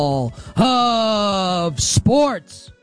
of sports.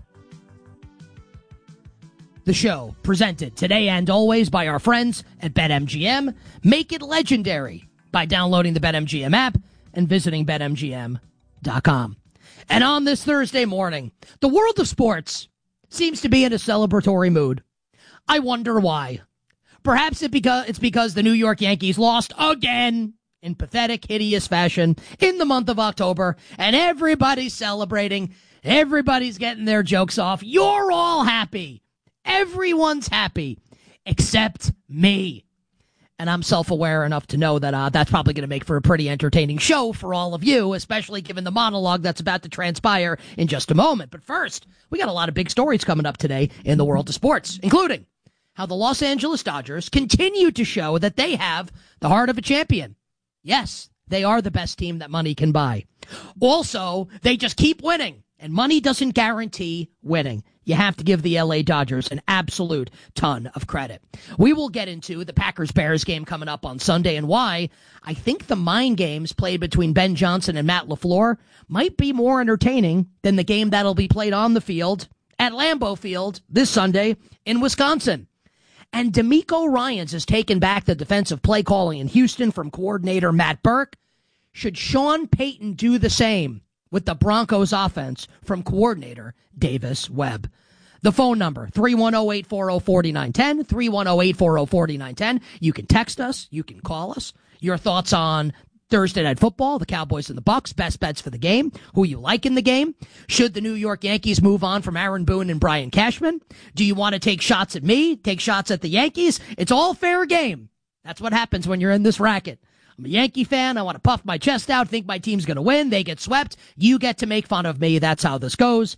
The show presented today and always by our friends at BetMGM. Make it legendary by downloading the BetMGM app and visiting BetMGM.com. And on this Thursday morning, the world of sports seems to be in a celebratory mood. I wonder why. Perhaps it's because the New York Yankees lost again in pathetic, hideous fashion in the month of October, and everybody's celebrating. Everybody's getting their jokes off. You're all happy. Everyone's happy except me. And I'm self-aware enough to know that that's probably going to make for a pretty entertaining show for all of you, especially given the monologue that's about to transpire in just a moment. But first, we got a lot of big stories coming up today in the world of sports, including how the Los Angeles Dodgers continue to show that they have the heart of a champion. Yes, they are the best team that money can buy. Also, they just keep winning, and money doesn't guarantee winning. You have to give the LA Dodgers an absolute ton of credit. We will get into the Packers-Bears game coming up on Sunday and why I think the mind games played between Ben Johnson and Matt LaFleur might be more entertaining than the game that'll be played on the field at Lambeau Field this Sunday in Wisconsin. And D'Amico Ryans has taken back the defensive play calling in Houston from coordinator Matt Burke. Should Sean Payton do the same with the Broncos offense from coordinator Davis Webb? The phone number, 310-840-4910, 310-840-4910. You can text us. You can call us. Your thoughts on Thursday Night Football, the Cowboys and the Bucks, best bets for the game, who you like in the game. Should the New York Yankees move on from Aaron Boone and Brian Cashman? Do you want to take shots at me, take shots at the Yankees? It's all fair game. That's what happens when you're in this racket. I'm a Yankee fan. I want to puff my chest out, think my team's going to win. They get swept. You get to make fun of me. That's how this goes.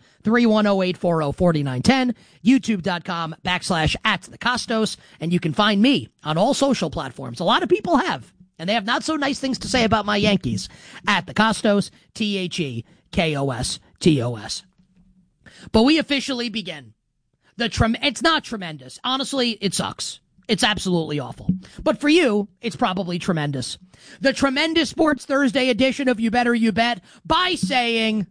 310-840-4910, youtube.com/@thecostos, and you can find me on all social platforms. A lot of people have. And they have not so nice things to say about my Yankees. At the Costos, TheKostos. But we officially begin. It's not tremendous. Honestly, it sucks. It's absolutely awful. But for you, it's probably tremendous. The tremendous Sports Thursday edition of You Better You Bet by saying,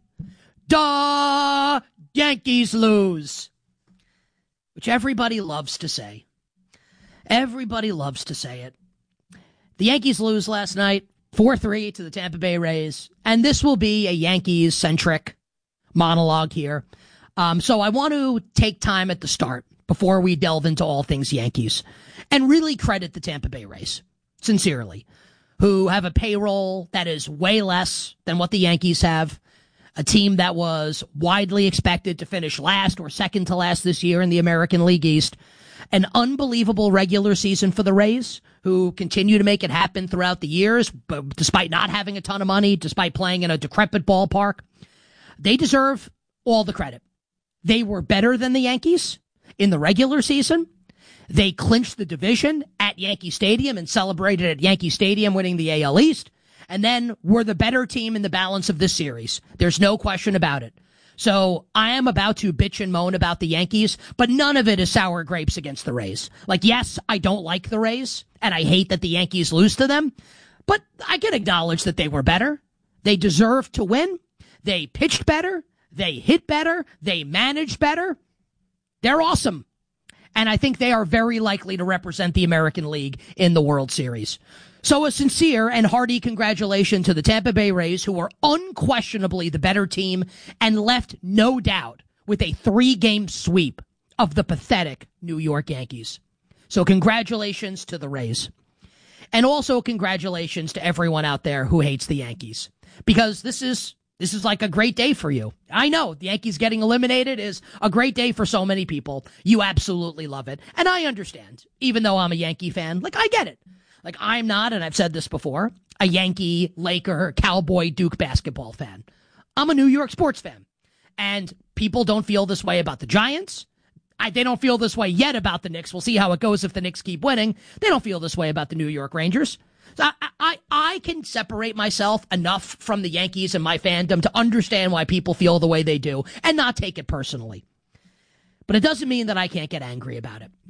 duh, Yankees lose. Which everybody loves to say. Everybody loves to say it. The Yankees lose last night, 4-3 to the Tampa Bay Rays, and this will be a Yankees-centric monologue here. So I want to take time at the start before we delve into all things Yankees and really credit the Tampa Bay Rays, sincerely, who have a payroll that is way less than what the Yankees have, a team that was widely expected to finish last or second to last this year in the American League East, an unbelievable regular season for the Rays, who continue to make it happen throughout the years, but despite not having a ton of money, despite playing in a decrepit ballpark. They deserve all the credit. They were better than the Yankees in the regular season. They clinched the division at Yankee Stadium and celebrated at Yankee Stadium, winning the AL East, and then were the better team in the balance of this series. There's no question about it. So I am about to bitch and moan about the Yankees, but none of it is sour grapes against the Rays. Like, yes, I don't like the Rays, and I hate that the Yankees lose to them, but I can acknowledge that they were better. They deserved to win. They pitched better. They hit better. They managed better. They're awesome. And I think they are very likely to represent the American League in the World Series. So a sincere and hearty congratulations to the Tampa Bay Rays, who were unquestionably the better team and left no doubt with a 3-game sweep of the pathetic New York Yankees. So congratulations to the Rays. And also congratulations to everyone out there who hates the Yankees, because this is like a great day for you. I know the Yankees getting eliminated is a great day for so many people. You absolutely love it. And I understand, even though I'm a Yankee fan, like, I get it. Like, I'm not, and I've said this before, a Yankee, Laker, Cowboy, Duke basketball fan. I'm a New York sports fan. And people don't feel this way about the Giants. They don't feel this way yet about the Knicks. We'll see how it goes if the Knicks keep winning. They don't feel this way about the New York Rangers. So I can separate myself enough from the Yankees and my fandom to understand why people feel the way they do and not take it personally. But it doesn't mean that I can't get angry about it.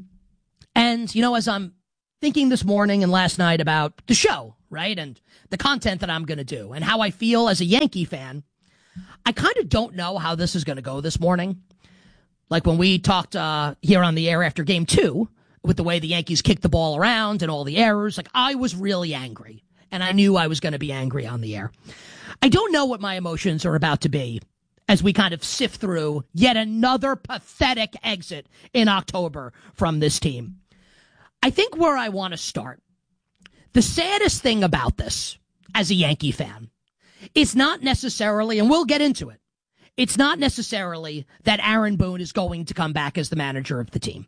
And, you know, as I'm thinking this morning and last night about the show, right, and the content that I'm going to do and how I feel as a Yankee fan, I kind of don't know how this is going to go this morning. Like when we talked here on the air after game 2, with the way the Yankees kicked the ball around and all the errors, like I was really angry. And I knew I was going to be angry on the air. I don't know what my emotions are about to be as we kind of sift through yet another pathetic exit in October from this team. I think where I want to start, the saddest thing about this as a Yankee fan is not necessarily, and we'll get into it, it's not necessarily that Aaron Boone is going to come back as the manager of the team.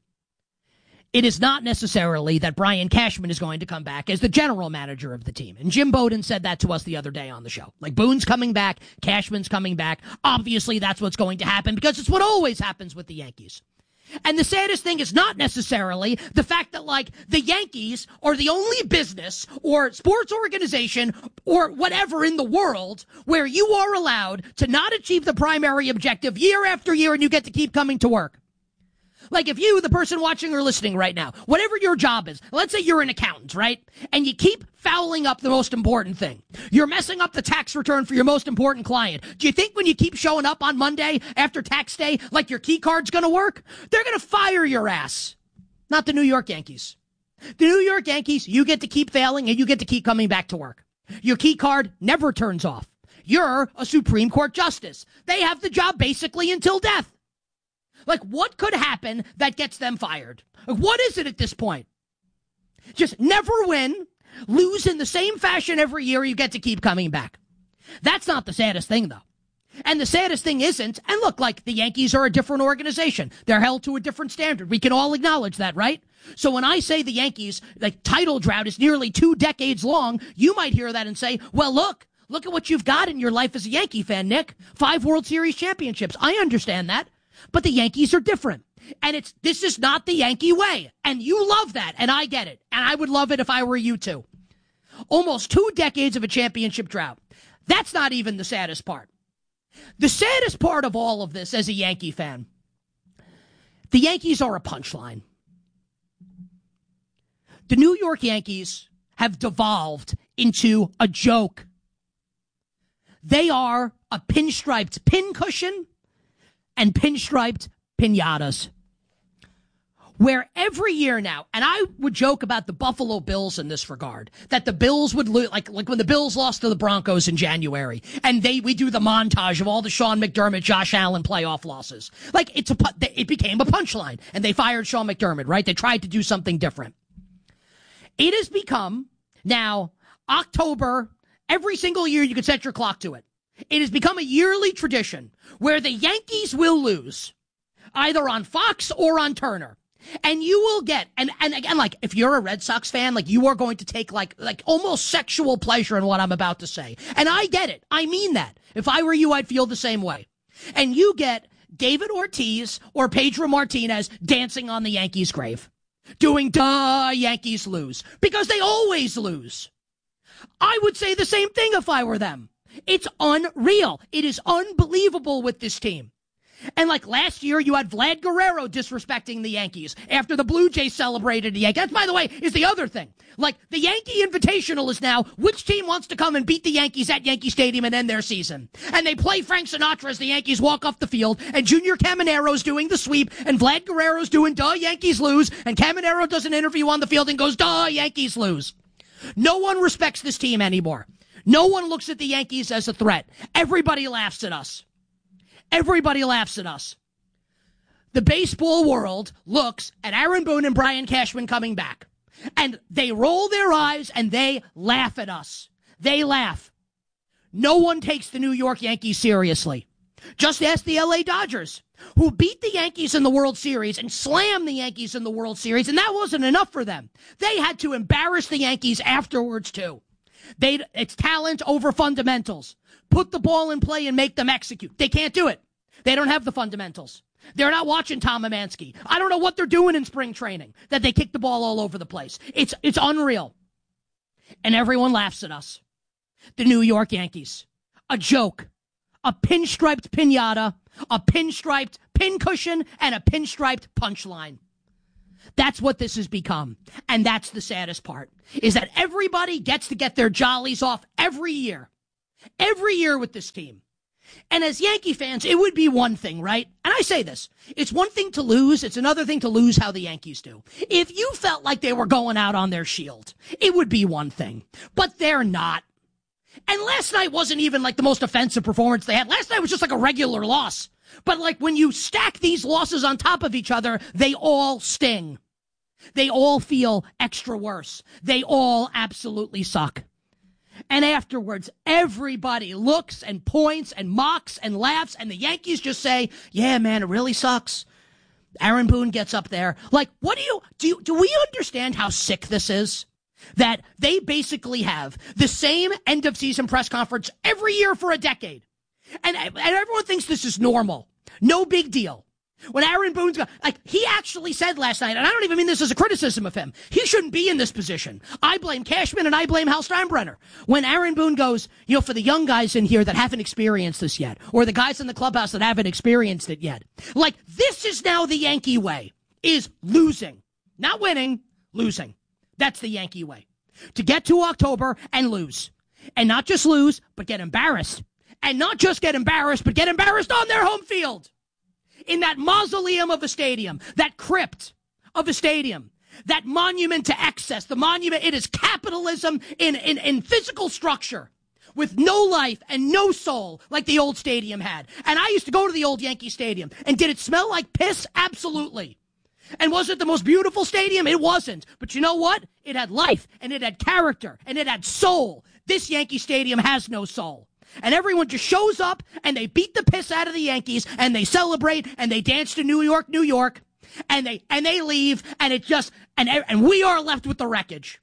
It is not necessarily that Brian Cashman is going to come back as the general manager of the team. And Jim Bowden said that to us the other day on the show. Like, Boone's coming back, Cashman's coming back. Obviously, that's what's going to happen because it's what always happens with the Yankees. And the saddest thing is not necessarily the fact that, like, the Yankees are the only business or sports organization or whatever in the world where you are allowed to not achieve the primary objective year after year and you get to keep coming to work. Like if you, the person watching or listening right now, whatever your job is, let's say you're an accountant, right? And you keep fouling up the most important thing. You're messing up the tax return for your most important client. Do you think when you keep showing up on Monday after tax day, like your key card's going to work? They're going to fire your ass. Not the New York Yankees. The New York Yankees, you get to keep failing and you get to keep coming back to work. Your key card never turns off. You're a Supreme Court justice. They have the job basically until death. Like, what could happen that gets them fired? Like, what is it at this point? Just never win, lose in the same fashion every year, you get to keep coming back. That's not the saddest thing, though. And the saddest thing isn't, and look, like, the Yankees are a different organization. They're held to a different standard. We can all acknowledge that, right? So when I say the Yankees, like, title drought is nearly 2 decades long, you might hear that and say, well, look at what you've got in your life as a Yankee fan, Nick. 5 World Series championships. I understand that. But the Yankees are different. And this is not the Yankee way. And you love that. And I get it. And I would love it if I were you too. Almost 2 decades of a championship drought. That's not even the saddest part. The saddest part of all of this as a Yankee fan, the Yankees are a punchline. The New York Yankees have devolved into a joke. They are a pinstriped pincushion and pinstriped piñatas. Where every year now, and I would joke about the Buffalo Bills in this regard, that the Bills would lose, like when the Bills lost to the Broncos in January, and we do the montage of all the Sean McDermott, Josh Allen playoff losses. Like it became a punchline, and they fired Sean McDermott, right? They tried to do something different. It has become now October, every single year you can set your clock to it. It has become a yearly tradition where the Yankees will lose, either on Fox or on Turner. And you will get, and again, like, if you're a Red Sox fan, like, you are going to take, like almost sexual pleasure in what I'm about to say. And I get it. I mean that. If I were you, I'd feel the same way. And you get David Ortiz or Pedro Martinez dancing on the Yankees' grave, doing, duh, Yankees lose. Because they always lose. I would say the same thing if I were them. It's unreal. It is unbelievable with this team. And like last year, you had Vlad Guerrero disrespecting the Yankees after the Blue Jays celebrated the Yankees. That, by the way, is the other thing. Like, the Yankee Invitational is now, which team wants to come and beat the Yankees at Yankee Stadium and end their season? And they play Frank Sinatra as the Yankees walk off the field, and Junior Camanero's doing the sweep, and Vlad Guerrero's doing, duh, Yankees lose, and Caminero does an interview on the field and goes, duh, Yankees lose. No one respects this team anymore. No one looks at the Yankees as a threat. Everybody laughs at us. Everybody laughs at us. The baseball world looks at Aaron Boone and Brian Cashman coming back, and they roll their eyes and they laugh at us. They laugh. No one takes the New York Yankees seriously. Just ask the LA Dodgers, who beat the Yankees in the World Series and slammed the Yankees in the World Series, and that wasn't enough for them. They had to embarrass the Yankees afterwards, too. It's talent over fundamentals. Put the ball in play and make them execute. They can't do it. They don't have the fundamentals. They're not watching Tom Emanski. I don't know what they're doing in spring training, that they kick the ball all over the place. It's unreal. And everyone laughs at us. The New York Yankees. A joke. A pinstriped piñata. A pinstriped pincushion. And a pinstriped punchline. That's what this has become. And that's the saddest part, is that everybody gets to get their jollies off every year. Every year with this team. And as Yankee fans, it would be one thing, right? And I say this, it's one thing to lose. It's another thing to lose how the Yankees do. If you felt like they were going out on their shield, it would be one thing, but they're not. And last night wasn't even like the most offensive performance they had. Last night was just like a regular loss. But like when you stack these losses on top of each other, they all sting. They all feel extra worse. They all absolutely suck. And afterwards, everybody looks and points and mocks and laughs, and the Yankees just say, yeah, man, it really sucks. Aaron Boone gets up there. Like, what do we understand how sick this is? That they basically have the same end of season press conference every year for a decade. And everyone thinks this is normal. No big deal. When Aaron Boone's like, he actually said last night, and I don't even mean this as a criticism of him, he shouldn't be in this position. I blame Cashman and I blame Hal Steinbrenner. When Aaron Boone goes, for the young guys in here that haven't experienced this yet, or the guys in the clubhouse that haven't experienced it yet, like, this is now the Yankee way, is losing. Not winning, losing. That's the Yankee way. To get to October and lose. And not just lose, but get embarrassed. And not just get embarrassed, but get embarrassed on their home field. In that mausoleum of a stadium, that crypt of a stadium, that monument to excess, the monument, it is capitalism in physical structure with no life and no soul like the old stadium had. And I used to go to the old Yankee Stadium. And did it smell like piss? Absolutely. And was it the most beautiful stadium? It wasn't. But you know what? It had life, and it had character, and it had soul. This Yankee Stadium has no soul. And everyone just shows up, and they beat the piss out of the Yankees, and they celebrate, and they dance to New York, New York, and they leave, and it just, and we are left with the wreckage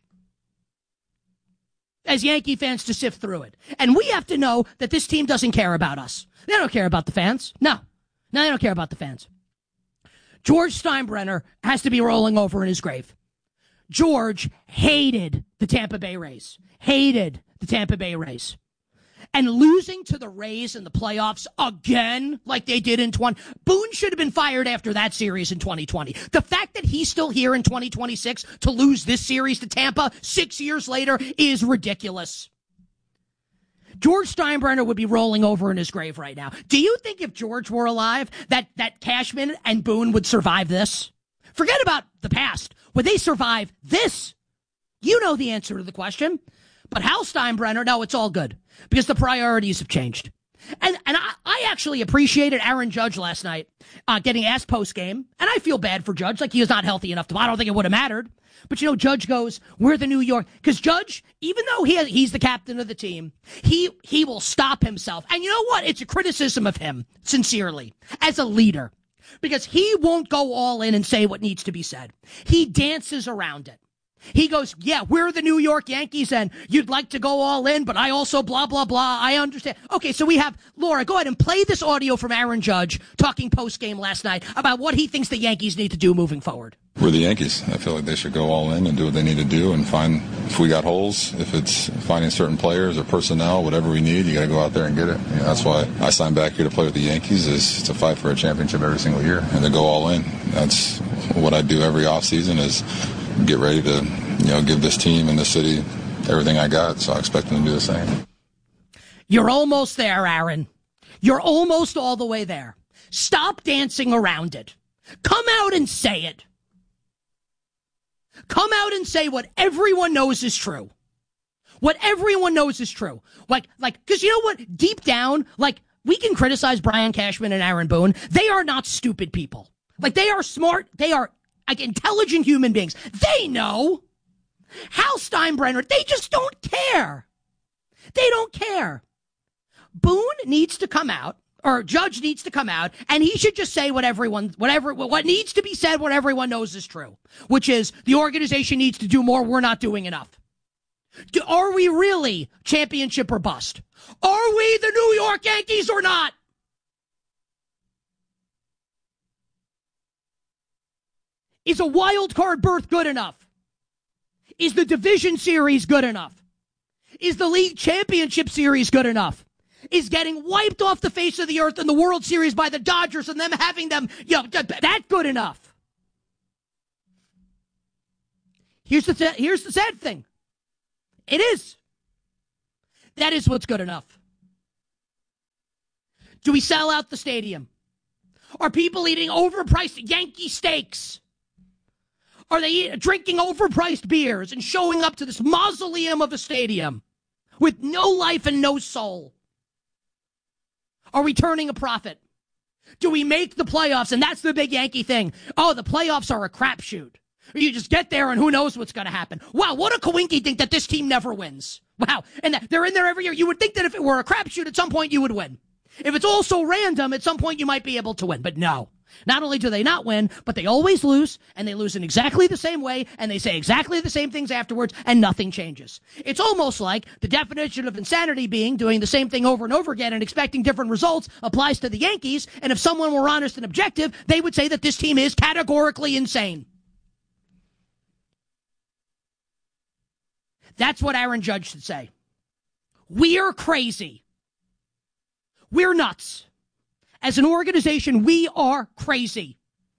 as Yankee fans to sift through it. And we have to know that this team doesn't care about us. They don't care about the fans. No, they don't care about the fans. George Steinbrenner has to be rolling over in his grave. George hated the Tampa Bay Rays. Hated the Tampa Bay Rays. And losing to the Rays in the playoffs again, like they did in 20. Boone should have been fired after that series in 2020. The fact that he's still here in 2026 to lose this series to Tampa 6 years later is ridiculous. George Steinbrenner would be rolling over in his grave right now. Do you think if George were alive, that Cashman and Boone would survive this? Forget about the past. Would they survive this? You know the answer to the question. But Hal Steinbrenner, no, it's all good. Because the priorities have changed. And I actually appreciated Aaron Judge last night getting asked post-game. And I feel bad for Judge. Like, he was not healthy enough to. I don't think it would have mattered. But, Judge goes, we're the New York. Because Judge, even though he's the captain of the team, he will stop himself. And you know what? It's a criticism of him, sincerely, as a leader. Because he won't go all in and say what needs to be said. He dances around it. He goes, yeah, we're the New York Yankees, and you'd like to go all in, but I also blah, blah, blah. I understand. Okay, so we have, Laura, go ahead and play this audio from Aaron Judge talking post-game last night about what he thinks the Yankees need to do moving forward. We're the Yankees. I feel like they should go all in and do what they need to do and find, if we got holes, if it's finding certain players or personnel, whatever we need, you got to go out there and get it. That's why I signed back here to play with the Yankees, is to fight for a championship every single year and to go all in. That's what I do every offseason, is get ready to, give this team and this city everything I got. So I expect them to do the same. You're almost there, Aaron. You're almost all the way there. Stop dancing around it. Come out and say it. Come out and say what everyone knows is true. What everyone knows is true. Like, because you know what? Deep down, we can criticize Brian Cashman and Aaron Boone. They are not stupid people. They are smart. They are intelligent human beings. They know. Hal Steinbrenner, they just don't care. They don't care. Boone needs to come out, or Judge needs to come out, and he should just say what needs to be said, what everyone knows is true, which is the organization needs to do more. We're not doing enough. Are we really championship or bust? Are we the New York Yankees or not? Is a wild card berth good enough? Is the division series good enough? Is the league championship series good enough? Is getting wiped off the face of the earth in the World Series by the Dodgers and them having them, that good enough? Here's the sad thing. It is. That is what's good enough. Do we sell out the stadium? Are people eating overpriced Yankee steaks? Are they drinking overpriced beers and showing up to this mausoleum of a stadium with no life and no soul? Are we turning a profit? Do we make the playoffs? And that's the big Yankee thing. Oh, the playoffs are a crapshoot. You just get there and who knows what's going to happen. Wow, what a coinky think that this team never wins. Wow, and they're in there every year. You would think that if it were a crapshoot, at some point you would win. If it's all so random, at some point you might be able to win. But no. Not only do they not win, but they always lose, and they lose in exactly the same way, and they say exactly the same things afterwards, and nothing changes. It's almost like the definition of insanity being doing the same thing over and over again and expecting different results applies to the Yankees, and if someone were honest and objective, they would say that this team is categorically insane. That's what Aaron Judge should say. We're crazy. We're nuts. As an organization, we are crazy.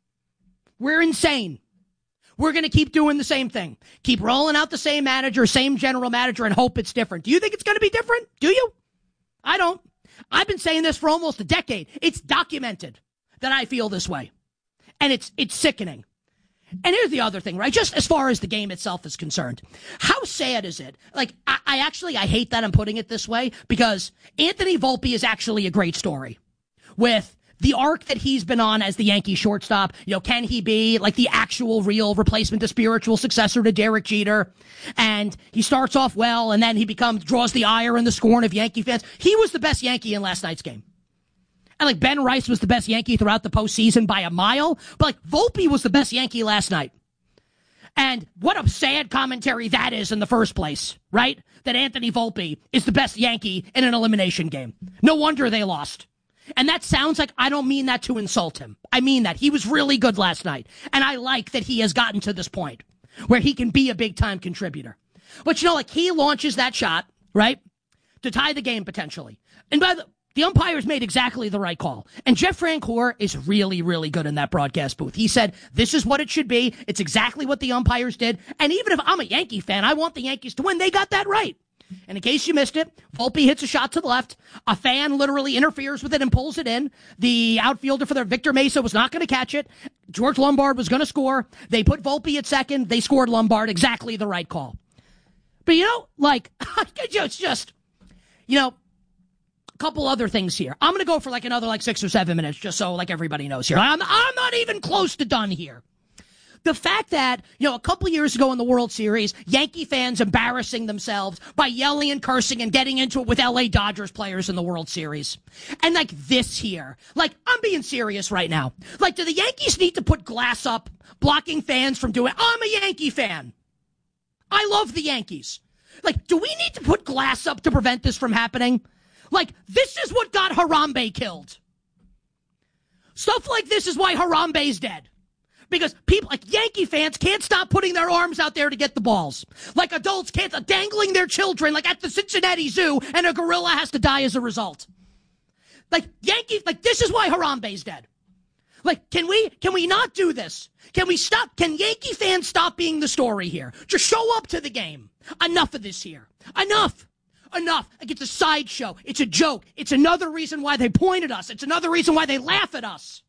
We're insane. We're going to keep doing the same thing. Keep rolling out the same manager, same general manager, and hope it's different. Do you think it's going to be different? Do you? I don't. I've been saying this for almost a decade. It's documented that I feel this way. And it's sickening. And here's the other thing, right? Just as far as the game itself is concerned, how sad is it? Like, I hate that I'm putting it this way because Anthony Volpe is actually a great story. With the arc that he's been on as the Yankee shortstop, can he be like the actual real replacement, the spiritual successor to Derek Jeter? And he starts off well, and then he draws the ire and the scorn of Yankee fans. He was the best Yankee in last night's game. And like Ben Rice was the best Yankee throughout the postseason by a mile, but like Volpe was the best Yankee last night. And what a sad commentary that is in the first place, right? That Anthony Volpe is the best Yankee in an elimination game. No wonder they lost. And that sounds like I don't mean that to insult him. I mean that. He was really good last night. And I like that he has gotten to this point where he can be a big-time contributor. But, he launches that shot, right, to tie the game potentially. And the umpires made exactly the right call. And Jeff Francoeur is really, really good in that broadcast booth. He said, this is what it should be. It's exactly what the umpires did. And even if I'm a Yankee fan, I want the Yankees to win. They got that right. And in case you missed it, Volpe hits a shot to the left. A fan literally interferes with it and pulls it in. The outfielder for Victor Mesa was not going to catch it. George Lombard was going to score. They put Volpe at second. They scored Lombard. Exactly the right call. But, it's just, a couple other things here. I'm going to go for another 6 or 7 minutes just so everybody knows here. I'm not even close to done here. The fact that, a couple years ago in the World Series, Yankee fans embarrassing themselves by yelling and cursing and getting into it with LA Dodgers players in the World Series. And this here, I'm being serious right now. Do the Yankees need to put glass up blocking fans from doing, I'm a Yankee fan. I love the Yankees. Do we need to put glass up to prevent this from happening? This is what got Harambe killed. Stuff like this is why Harambe's dead. Because people, Yankee fans, can't stop putting their arms out there to get the balls. Adults can't, dangling their children, at the Cincinnati Zoo, and a gorilla has to die as a result. This is why Harambe's dead. Can we not do this? Can we stop? Can Yankee fans stop being the story here? Just show up to the game. Enough of this here. Enough. It's a sideshow. It's a joke. It's another reason why they point at us. It's another reason why they laugh at us.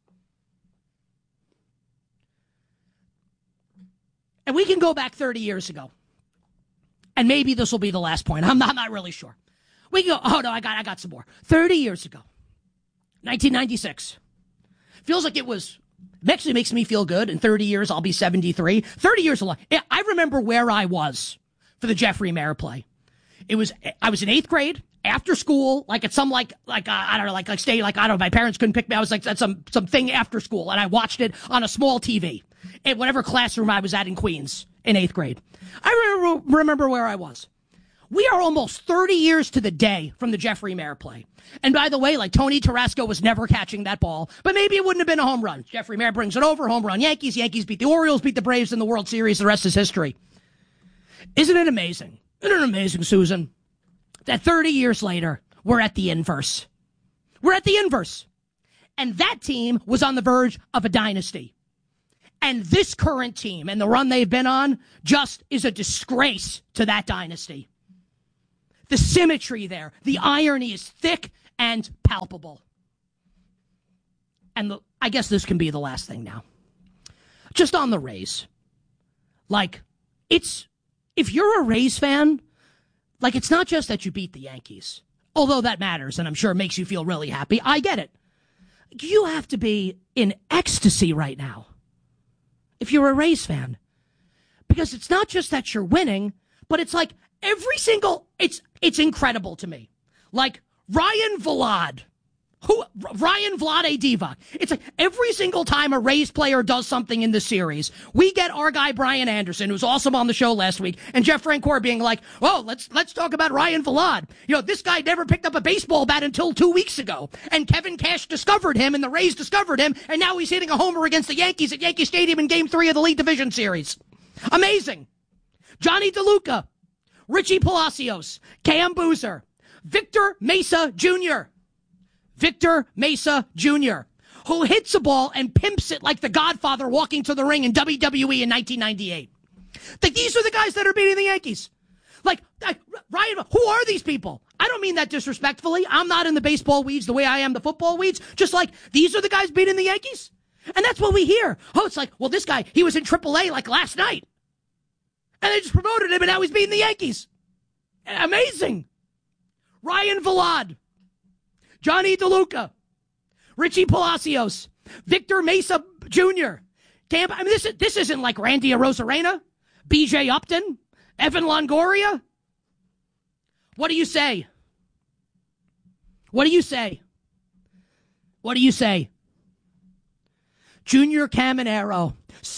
And we can go back 30 years ago. And maybe this will be the last point. I'm not really sure. We can go, oh no, I got some more. 30 years ago. 1996. Feels like it actually makes me feel good. In 30 years, I'll be 73. 30 years along. I remember where I was for the Jeffrey Mayer play. I was in 8th grade, after school, at some, I don't know, stay, I don't know, my parents couldn't pick me. I was at some thing after school, and I watched it on a small TV in whatever classroom I was at in Queens in 8th grade. I remember where I was. We are almost 30 years to the day from the Jeffrey Mayer play. And by the way, Tony Tarasco was never catching that ball, but maybe it wouldn't have been a home run. Jeffrey Mayer brings it over, home run Yankees. Yankees beat the Orioles, beat the Braves in the World Series. The rest is history. Isn't it amazing? Isn't it amazing, Susan, that 30 years later, we're at the inverse. We're at the inverse. And that team was on the verge of a dynasty. And this current team and the run they've been on just is a disgrace to that dynasty. The symmetry there, the irony is thick and palpable. I guess this can be the last thing now. Just on the Rays. Like, if you're a Rays fan, like, it's not just that you beat the Yankees, although that matters, and I'm sure it makes you feel really happy. I get it. You have to be in ecstasy right now if you're a Rays fan. Because it's not just that you're winning, but it's like every single, it's incredible to me. Like, Ryan Vlade Divac. It's like every single time a Rays player does something in the series, we get our guy Brian Anderson, who's awesome on the show last week, and Jeff Francoeur being like, "Oh, let's talk about Ryan Vlade. You know, this guy never picked up a baseball bat until 2 weeks ago, and Kevin Cash discovered him, and the Rays discovered him, and now he's hitting a homer against the Yankees at Yankee Stadium in Game 3 of the League Division Series. Amazing. Johnny DeLuca, Richie Palacios, Cam Boozer, Victor Mesa Jr., who hits a ball and pimps it like the Godfather walking to the ring in WWE in 1998. Like, these are the guys that are beating the Yankees. Like, Ryan, who are these people? I don't mean that disrespectfully. I'm not in the baseball weeds the way I am the football weeds. Just like, these are the guys beating the Yankees? And that's what we hear. Oh, it's like, well, this guy, he was in AAA like last night. And they just promoted him, and now he's beating the Yankees. Amazing. Ryan Vlade, Johnny DeLuca, Richie Palacios, Victor Mesa Jr., Tampa. I mean, this isn't like Randy Arozarena, B.J. Upton, Evan Longoria. What do you say? What do you say? What do you say? Junior Caminero,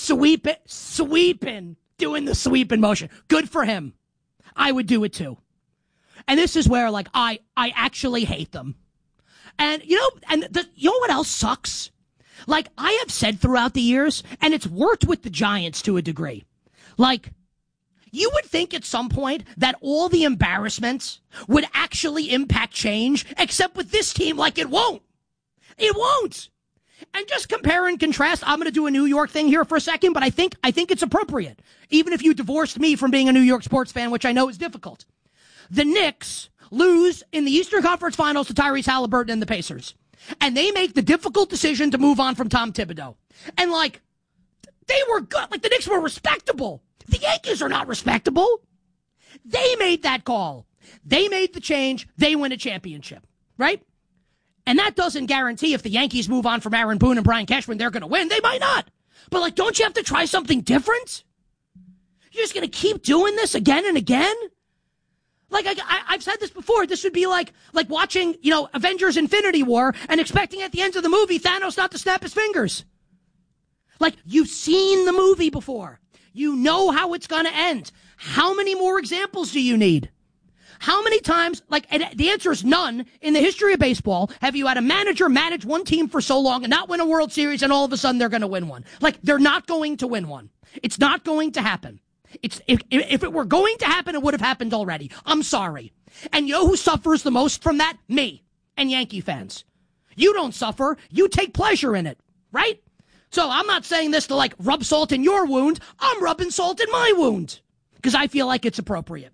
sweeping, doing the sweeping motion. Good for him. I would do it too. And this is where, like, I actually hate them. And, you know what else sucks? Like, I have said throughout the years, and it's worked with the Giants to a degree. Like, you would think at some point that all the embarrassments would actually impact change, except with this team, like, it won't. It won't. And just compare and contrast, I'm going to do a New York thing here for a second, but I think it's appropriate. Even if you divorced me from being a New York sports fan, which I know is difficult. The Knicks lose in the Eastern Conference Finals to Tyrese Halliburton and the Pacers. And they make the difficult decision to move on from Tom Thibodeau. And, like, they were good. Like, the Knicks were respectable. The Yankees are not respectable. They made that call. They made the change. They win a championship, right? And that doesn't guarantee if the Yankees move on from Aaron Boone and Brian Cashman, they're going to win. They might not. But, like, don't you have to try something different? You're just going to keep doing this again and again? Like, I've said this before. This would be like watching, Avengers Infinity War and expecting at the end of the movie Thanos not to snap his fingers. Like, you've seen the movie before. You know how it's going to end. How many more examples do you need? How many times, and the answer is none, in the history of baseball, have you had a manager manage one team for so long and not win a World Series and all of a sudden they're going to win one? Like, they're not going to win one. It's not going to happen. If it were going to happen, it would have happened already. I'm sorry. And you know who suffers the most from that? Me and Yankee fans. You don't suffer. You take pleasure in it, right? So I'm not saying this to, like, rub salt in your wound. I'm rubbing salt in my wound because I feel like it's appropriate.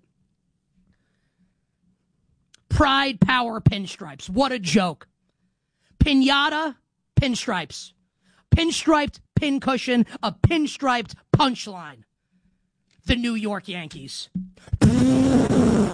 Pride, power, pinstripes. What a joke. Pinata, pinstripes. Pinstriped pincushion, a pinstriped punchline. The New York Yankees. We're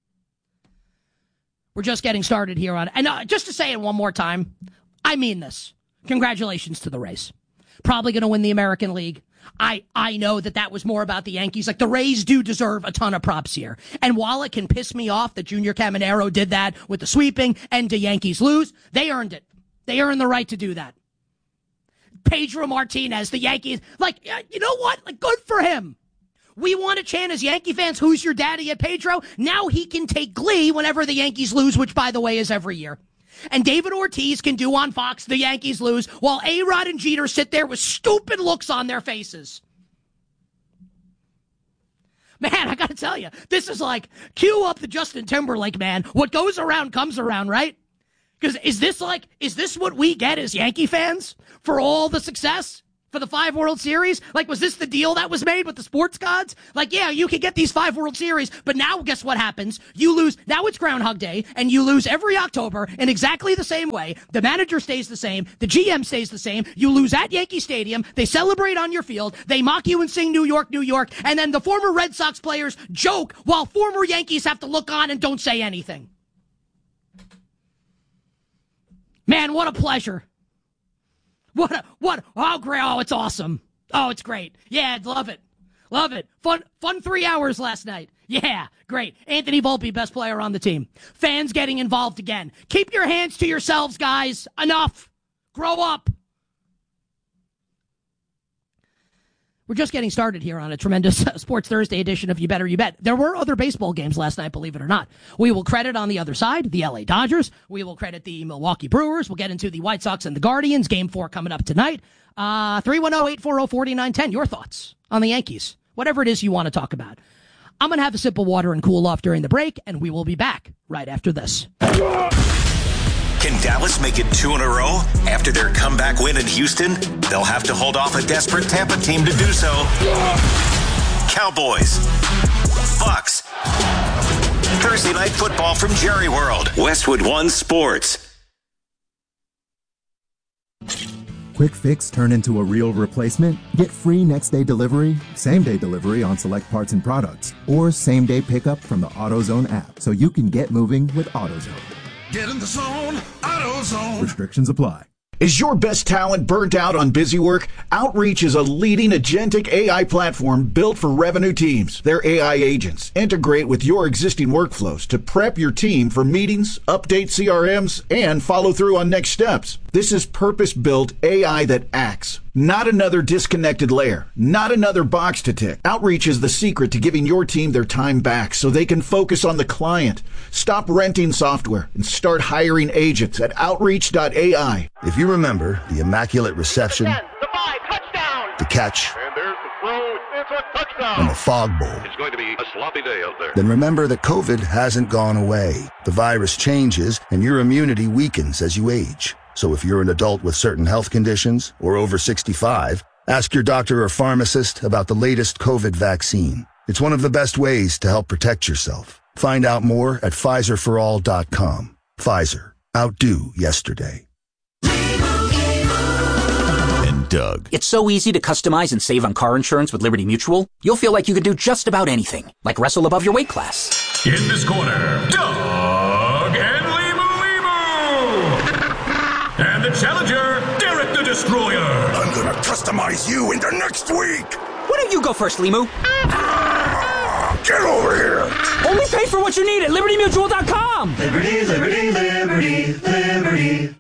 just getting started here on it. And just to say it one more time, I mean this. Congratulations to the Rays. Probably going to win the American League. I know that was more about the Yankees. Like, the Rays do deserve a ton of props here. And while it can piss me off that Junior Caminero did that with the sweeping and the Yankees lose, they earned it. They earned the right to do that. Pedro Martinez, the Yankees, like, you know what? Like, good for him. We want to chant as Yankee fans, who's your daddy at Pedro? Now he can take glee whenever the Yankees lose, which, by the way, is every year. And David Ortiz can do on Fox, the Yankees lose, while A-Rod and Jeter sit there with stupid looks on their faces. Man, I got to tell you, this is like, cue up the Justin Timberlake, man. What goes around comes around, right? Because is this what we get as Yankee fans for all the success? for the 5 World Series? Like, was this the deal that was made with the sports gods? Like, yeah, you can get these 5 World Series, but now guess what happens? You lose. Now it's Groundhog Day, and you lose every October in exactly the same way. The manager stays the same. The GM stays the same. You lose at Yankee Stadium. They celebrate on your field. They mock you and sing New York, New York. And then the former Red Sox players joke while former Yankees have to look on and don't say anything. Man, what a pleasure. Oh, great. Oh, it's awesome. Oh, it's great. Yeah, love it. Love it. Fun 3 hours last night. Yeah, great. Anthony Volpe, best player on the team. Fans getting involved again. Keep your hands to yourselves, guys. Enough. Grow up. We're just getting started here on a tremendous Sports Thursday edition of You Better You Bet. There were other baseball games last night, believe it or not. We will credit on the other side the LA Dodgers. We will credit the Milwaukee Brewers. We'll get into the White Sox and the Guardians. Game 4 coming up tonight. 310-840-4910. Your thoughts on the Yankees. Whatever it is you want to talk about. I'm going to have a sip of water and cool off during the break, and we will be back right after this. Can Dallas make it 2 in a row? After their comeback win in Houston, they'll have to hold off a desperate Tampa team to do so. Cowboys. Bucks. Thursday Night Football from Jerry World. Westwood One Sports. Quick fix turn into a real replacement? Get free next-day delivery, same-day delivery on select parts and products, or same-day pickup from the AutoZone app so you can get moving with AutoZone. Get in the zone, AutoZone. Restrictions apply. Is your best talent burnt out on busy work? Outreach is a leading agentic AI platform built for revenue teams. Their AI agents integrate with your existing workflows to prep your team for meetings, update CRMs, and follow through on next steps. This is purpose-built AI that acts, not another disconnected layer, not another box to tick. Outreach is the secret to giving your team their time back so they can focus on the client. Stop renting software and start hiring agents at Outreach.ai. If you remember the immaculate reception, the 5, touchdown, the catch, and there's the throw, it's a touchdown, and the fog bowl, it's going to be a sloppy day out there. Then remember that COVID hasn't gone away. The virus changes and your immunity weakens as you age. So if you're an adult with certain health conditions or over 65, ask your doctor or pharmacist about the latest COVID vaccine. It's one of the best ways to help protect yourself. Find out more at PfizerForAll.com. Pfizer. Outdo yesterday. And Doug. It's so easy to customize and save on car insurance with Liberty Mutual. You'll feel like you can do just about anything, like wrestle above your weight class. In this corner, Doug and and the challenger, Derek the Destroyer. I'm gonna customize you into next week. Why don't you go first, Limu? Get over here. Only pay for what you need at LibertyMutual.com. Liberty, liberty, liberty, liberty.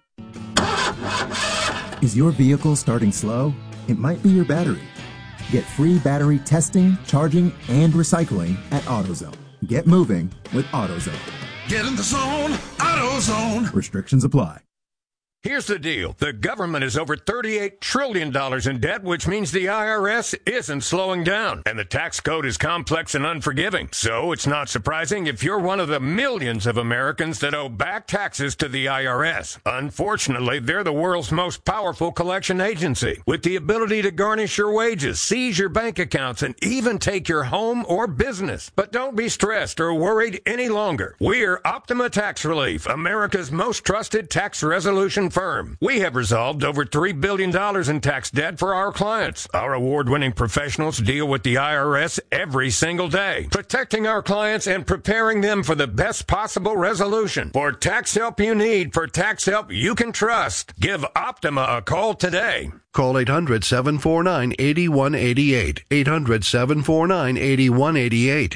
Is your vehicle starting slow? It might be your battery. Get free battery testing, charging, and recycling at AutoZone. Get moving with AutoZone. Get in the zone, AutoZone. Restrictions apply. Here's the deal. The government is over $38 trillion in debt, which means the IRS isn't slowing down. And the tax code is complex and unforgiving. So it's not surprising if you're one of the millions of Americans that owe back taxes to the IRS. Unfortunately, they're the world's most powerful collection agency, with the ability to garnish your wages, seize your bank accounts, and even take your home or business. But don't be stressed or worried any longer. We're Optima Tax Relief, America's most trusted tax resolution firm. We have resolved over $3 billion in tax debt for our clients. Our award-winning professionals deal with the IRS every single day, protecting our clients and preparing them for the best possible resolution. For tax help you need, for tax help you can trust, give Optima a call today. Call 800-749-8188. 800-749-8188.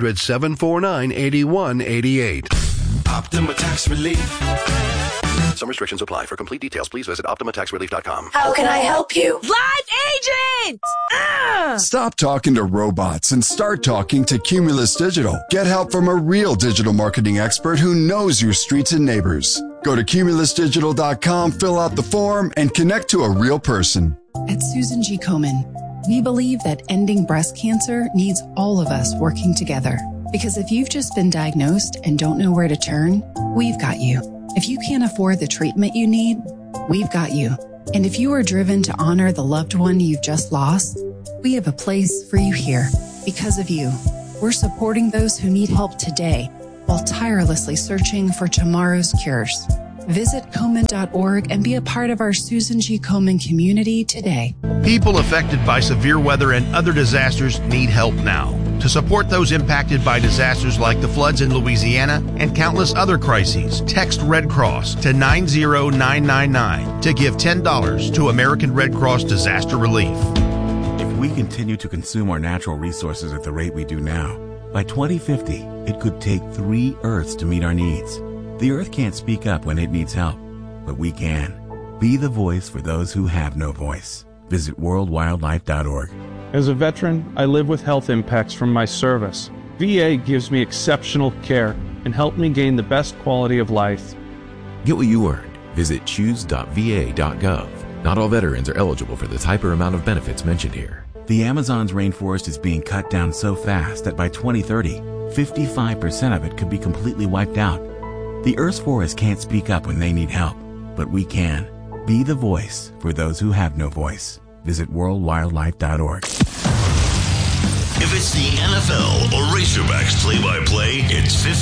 800-749-8188. Optima Tax Relief. Some restrictions apply. For complete details, please visit OptimaTaxRelief.com. How can I help you? Live agent! Stop talking to robots and start talking to Cumulus Digital. Get help from a real digital marketing expert who knows your streets and neighbors. Go to CumulusDigital.com, fill out the form, and connect to a real person. At Susan G. Komen, we believe that ending breast cancer needs all of us working together. Because if you've just been diagnosed and don't know where to turn, we've got you. If you can't afford the treatment you need, we've got you. And if you are driven to honor the loved one you've just lost, we have a place for you here. Because of you, we're supporting those who need help today while tirelessly searching for tomorrow's cures. Visit Komen.org and be a part of our Susan G. Komen community today. People affected by severe weather and other disasters need help now. To support those impacted by disasters like the floods in Louisiana and countless other crises, text Red Cross to 90999 to give $10 to American Red Cross Disaster Relief. If we continue to consume our natural resources at the rate we do now, by 2050, it could take 3 Earths to meet our needs. The Earth can't speak up when it needs help, but we can. Be the voice for those who have no voice. Visit worldwildlife.org. As a veteran, I live with health impacts from my service. VA gives me exceptional care and helped me gain the best quality of life. Get what you earned. Visit choose.va.gov. Not all veterans are eligible for the type or amount of benefits mentioned here. The Amazon's rainforest is being cut down so fast that by 2030, 55% of it could be completely wiped out. The Earth's forests can't speak up when they need help, but we can. Be the voice for those who have no voice. Visit worldwildlife.org. If it's the NFL or Razorbacks play-by-play, it's 50.